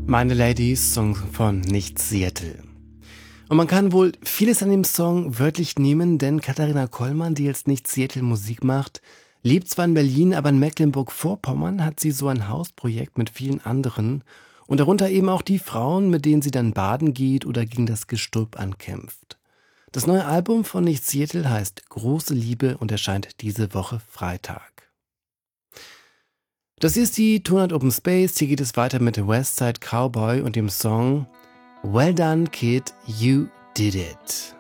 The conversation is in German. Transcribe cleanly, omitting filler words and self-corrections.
Meine Ladies, Song von Nicht Seattle. Und man kann wohl vieles an dem Song wörtlich nehmen, denn Katharina Kollmann, die jetzt Nicht Seattle Musik macht, lebt zwar in Berlin, aber in Mecklenburg-Vorpommern hat sie so ein Hausprojekt mit vielen anderen und darunter eben auch die Frauen, mit denen sie dann baden geht oder gegen das Gestrüpp ankämpft. Das neue Album von Nicht Seattle heißt Große Liebe und erscheint diese Woche Freitag. Das hier ist die Tonart Open Space. Hier geht es weiter mit Westside Cowboy und dem Song Well Done Kid, You Did It.